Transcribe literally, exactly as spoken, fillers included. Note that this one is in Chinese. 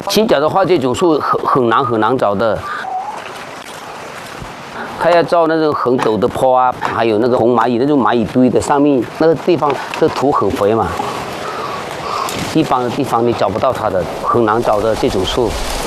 青角的话，这种树很很难很难找的。它要照那种很陡的坡啊，还有那个红蚂蚁那种蚂蚁堆的上面那个地方，这土很肥嘛，一般的地方你找不到它的，很难找的这种树。